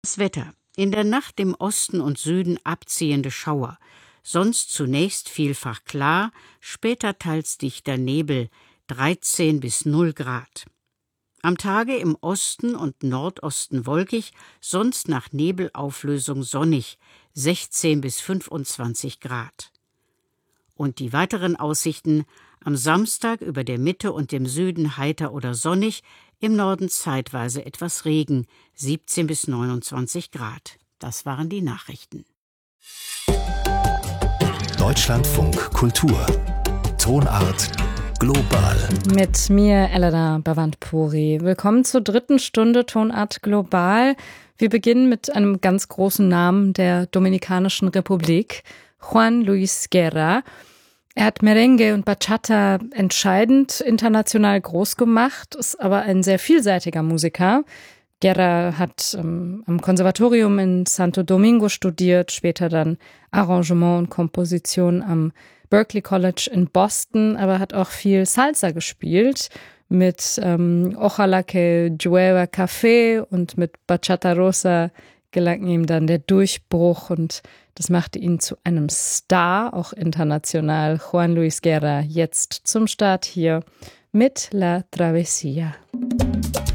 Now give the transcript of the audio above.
Das Wetter. In der Nacht im Osten und Süden abziehende Schauer. Sonst zunächst vielfach klar, später teils dichter Nebel, 13 bis 0 Grad. Am Tage im Osten und Nordosten wolkig, sonst nach Nebelauflösung sonnig, 16 bis 25 Grad. Und die weiteren Aussichten: am Samstag über der Mitte und dem Süden heiter oder sonnig, im Norden zeitweise etwas Regen, 17 bis 29 Grad. Das waren die Nachrichten. Deutschlandfunk Kultur. Tonart global. Mit mir, Elena Bavandpuri. Willkommen zur 3. Stunde Tonart global. Wir beginnen mit einem ganz großen Namen der Dominikanischen Republik, Juan Luis Guerra. Er hat Merengue und Bachata entscheidend international groß gemacht, ist aber ein sehr vielseitiger Musiker. Guerra hat am Konservatorium in Santo Domingo studiert, später dann Arrangement und Komposition am Berklee College in Boston, aber hat auch viel Salsa gespielt. Mit Ojalá que llueva café und mit Bachata Rosa gelang ihm dann der Durchbruch und das machte ihn zu einem Star, auch international. Juan Luis Guerra, jetzt zum Start hier mit La Travesía.